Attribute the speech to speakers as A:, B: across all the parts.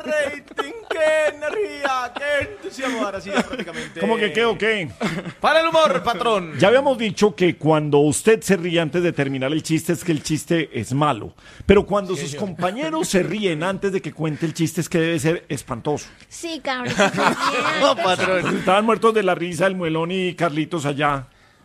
A: rating, qué energía, qué entusiasmo. Ahora sí, ya prácticamente.
B: ¿Cómo que qué o qué?
A: Para el humor, patrón.
B: Ya habíamos dicho que cuando usted se ríe antes de terminar el chiste es que el chiste es malo. Pero cuando sus compañeros se ríen antes de que cuente el chiste es que debe ser espantoso.
C: Sí, cabrón.
A: No, patrón.
B: Estaban muertos de la risa el Muelón y Carlitos allá.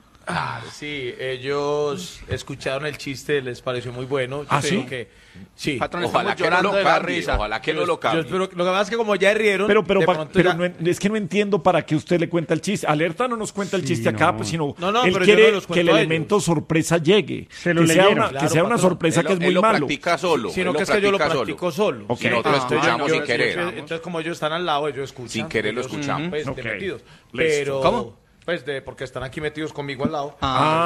A: Sí, ellos escucharon el chiste, les pareció muy bueno. Yo
B: ¿Ah,
A: te digo
B: sí?
A: que sí.
D: Patrón,
E: Ojalá
D: estamos
E: que no
D: llorando
E: lo
D: de la
E: cambie,
D: risa.
E: ojalá que no
A: Yo
E: lo cambie.
A: espero- lo que pasa es que como ya rieron,
B: Pero
A: de pronto
B: pero
A: ya-
B: es que no entiendo para qué usted le cuenta el chiste. Alerta no nos cuenta el chiste acá, pues sino
A: No,
B: él
A: pero yo
B: quiere
A: no los
B: que
A: cuento
B: el
A: a ellos.
B: elemento sorpresa llegue.
F: Se lo
B: que sea
F: leyeron.
B: una,
A: Claro,
B: que sea una
A: patrón.
B: sorpresa que es muy
E: Él lo
B: malo.
E: practica solo.
A: Sino
E: él
A: que es que yo lo
E: practica
A: practico solo.
B: Ok.
E: Y nosotros
B: Ah,
E: escuchamos
A: Yo-
E: sin querer.
A: Entonces, como ellos están al lado, ellos escuchan.
E: Sin querer lo
A: Ellos,
E: escuchamos.
A: Pues,
B: Ok.
A: de metidos.
B: Listo.
A: Pero,
D: ¿Cómo?
A: Pues porque están aquí metidos conmigo al lado.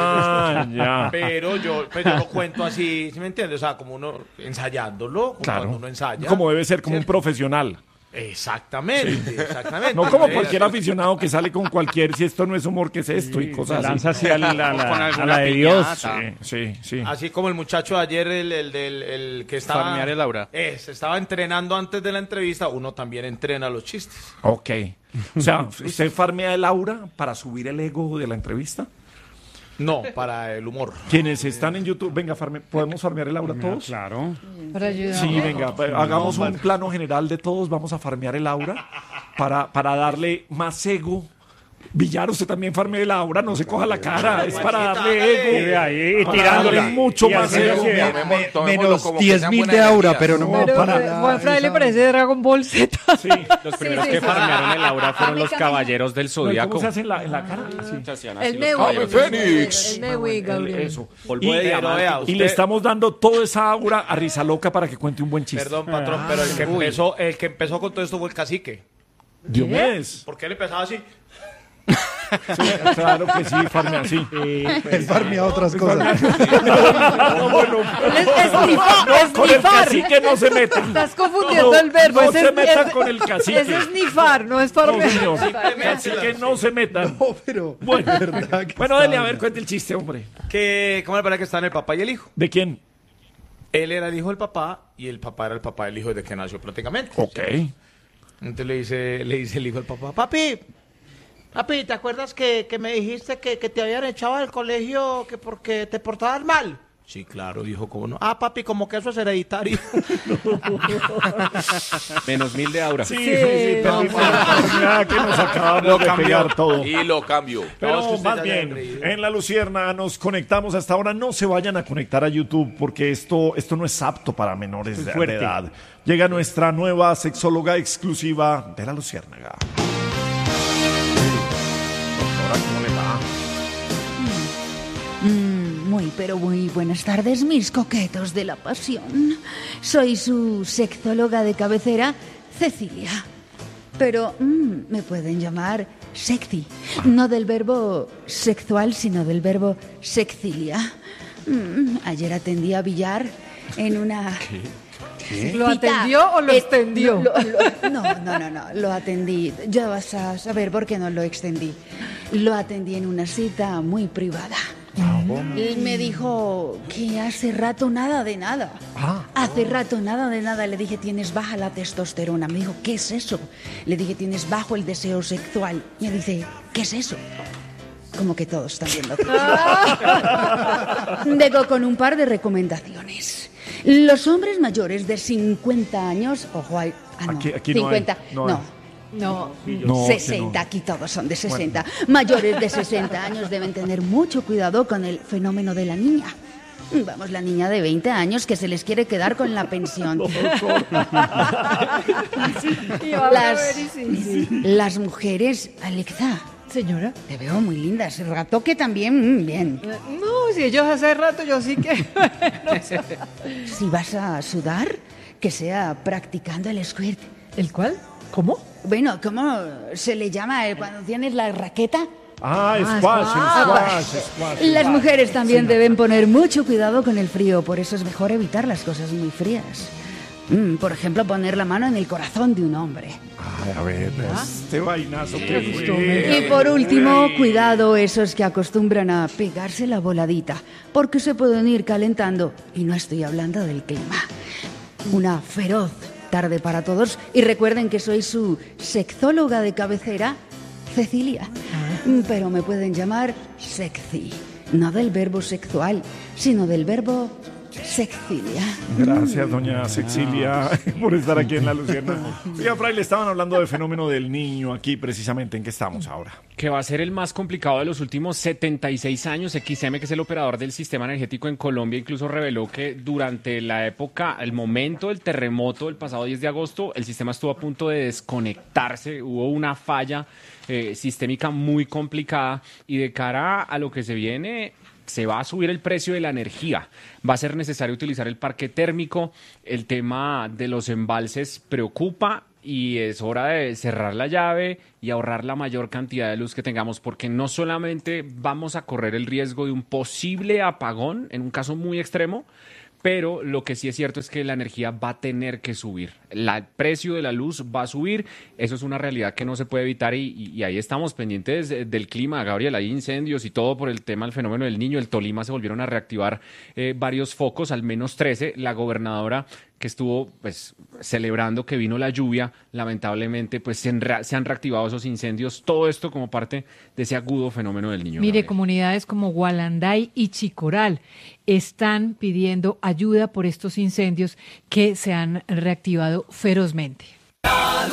B: Ya.
A: Pero yo lo cuento así, ¿sí me entiendes? O sea, como uno ensayándolo, como
B: Claro.
A: cuando uno ensaya.
B: Como debe ser, como un
A: ¿cierto?
B: profesional.
A: Exactamente, exactamente.
B: No como
A: Entonces,
B: cualquier aficionado que sale con cualquier, si esto no es humor, ¿qué es esto? Y
F: Se
B: cosas
F: lanza
B: así.
F: así a
D: Con
F: a
D: alguna
F: la de Dios.
D: piñata.
B: Sí.
A: Así como el muchacho de ayer, el que estaba...
D: Farmear el aura.
A: Se estaba entrenando antes de la entrevista, uno también entrena los chistes.
B: Ok. O sea, ¿usted farmea el aura para subir el ego de la entrevista?
A: No, para el humor.
B: Quienes están en YouTube, venga, ¿podemos farmear el aura todos?
F: Claro.
G: Para ayudar.
B: Sí, venga, hagamos un plano general de todos, vamos a farmear el aura para darle más ego. Villar, usted también farmea el aura, no se coja la cara, es para darle
F: Y
B: ego.
F: ve ahí,
B: Para
F: tirándola.
B: darle mucho
F: Y
B: más
F: haciendo
B: ego.
F: que-
E: Tomémoslo
H: Menos
E: como que
H: 10.000
E: sean buenas
H: de aura,
E: energías.
H: pero no.
G: Pero
B: para-
G: Juan Fray le parece Dragon Ball Z.
B: Sí.
I: Los primeros
G: sí,
I: que
G: sí.
I: farmearon el aura fueron los caballeros del
B: ¿Cómo
I: Zodíaco.
B: se hace en la cara? Sí.
I: Se hacían así
G: El
I: los
G: Mewi.
I: caballeros.
E: Fénix!
G: El Mewi, Gabriel.
B: Eso.
I: Polvo de
B: Y,
I: diamante.
A: vea,
B: y
A: usted-
B: le estamos dando toda esa aura a Risa Loca para que cuente un buen chiste.
A: Perdón, patrón,
B: Ah.
A: pero el que empezó con todo esto fue el cacique.
B: Diomedes.
A: Porque él empezaba así.
B: Sí, claro que sí, farmea así.
H: Él farmea otras cosas.
B: Con el cacique no se metan.
G: Estás confundiendo el verbo.
B: No
G: Ese
B: se
G: es-
B: metan
G: ese-
B: con el cacique.
G: Ese es nifar, no es
B: No,
G: farmear.
B: señor. Cacique no se metan.
H: No, pero.
B: Bueno,
H: ¿verdad que
B: bueno,
H: está
B: dele a
H: bien?
B: ver, cuente el chiste, hombre.
A: ¿Cómo le parece que están el papá y el hijo?
B: ¿De quién?
A: Él era el hijo del papá y el papá era el papá del hijo desde que nació prácticamente.
B: Ok.
A: Entonces le dice el hijo al papá, papi, ¿te acuerdas que me dijiste que te habían echado del colegio que porque te portabas mal? Sí, claro, dijo, ¿cómo no? Ah, papi, como que eso es hereditario.
I: Menos 1000 de aura.
B: Sí, terrible oportunidad que nos acabamos de pegar todo.
E: Y lo cambió.
B: Pero
A: Todos ustedes
B: más
A: ya
B: bien,
A: han reído.
B: en La Lucierna nos conectamos hasta ahora. No se vayan a conectar a YouTube porque esto no es apto para menores de
F: fuerte.
B: edad. Llega nuestra nueva sexóloga exclusiva de La Luciérnaga. Doctora, ¿cómo le va?
J: Muy, pero muy buenas tardes, mis coquetos de la pasión. Soy su sexóloga de cabecera, Cecilia. Pero me pueden llamar sexy. No del verbo sexual, sino del verbo sexilia. Ayer atendí a Villar en una...
G: ¿Lo atendió o lo extendió?
J: No, lo atendí. Ya vas a saber por qué no lo extendí. Lo atendí en una cita muy privada. Él me dijo que hace rato nada de nada. Hace rato nada de nada. Le dije, tienes baja la testosterona. Me dijo, ¿qué es eso? Le dije, tienes bajo el deseo sexual. Me dice, ¿qué es eso? Como que todos están viendo. Vengo con un par de recomendaciones. Los hombres mayores de 50 años... Ojo, no.
B: Aquí no hay.
J: 50,
B: No hay.
G: No.
B: No,
J: 60,
B: que no.
J: aquí todos son de 60. Mayores de 60 años deben tener mucho cuidado con el fenómeno de la niña. Vamos, la niña de 20 años que se les quiere quedar con la pensión.
G: Y va a
J: Las,
G: beber y sí.
J: las mujeres, Alexa,
G: Señora.
J: te veo muy linda. Ese ratoque también, bien.
G: No, si ellos hace rato, yo sí que...
J: Si vas a sudar, que sea practicando el squirt.
G: ¿El cuál? ¿Cómo?
J: Bueno, ¿cómo se le llama cuando tienes la raqueta?
B: Squash.
J: Las mujeres también deben poner mucho cuidado con el frío, por eso es mejor evitar las cosas muy frías. Por ejemplo, poner la mano en el corazón de un hombre.
B: Ay, a ver, este vainazo que fue.
J: Y por último, cuidado esos que acostumbran a pegarse la voladita, porque se pueden ir calentando. Y no estoy hablando del clima. Una feroz tarde para todos. Y recuerden que soy su sexóloga de cabecera, Cecilia. Pero me pueden llamar sexy. No del verbo sexual, sino del verbo Sexilia.
B: Gracias, doña Sexilia, por estar aquí en La Luciana. Oiga, Fray, le estaban hablando del fenómeno del niño aquí, precisamente. ¿En qué estamos ahora?
I: Que va a ser el más complicado de los últimos 76 años. XM, que es el operador del sistema energético en Colombia, incluso reveló que durante la época, el momento del terremoto del pasado 10 de agosto, el sistema estuvo a punto de desconectarse. Hubo una falla sistémica muy complicada y de cara a lo que se viene, se va a subir el precio de la energía. Va a ser necesario utilizar el parque térmico. El tema de los embalses preocupa y es hora de cerrar la llave y ahorrar la mayor cantidad de luz que tengamos, porque no solamente vamos a correr el riesgo de un posible apagón en un caso muy extremo, pero lo que sí es cierto es que la energía va a tener que subir. El precio de la luz va a subir. Eso es una realidad que no se puede evitar y ahí estamos pendientes del clima, Gabriel. Hay incendios y todo por el tema del fenómeno del Niño. El Tolima se volvieron a reactivar varios focos, al menos 13. La gobernadora, que estuvo pues celebrando que vino la lluvia, lamentablemente pues se han reactivado esos incendios. Todo esto como parte de ese agudo fenómeno del Niño.
G: Mire,
I: Gabriel.
G: comunidades como Gualanday y Chicoral están pidiendo ayuda por estos incendios que se han reactivado ferozmente.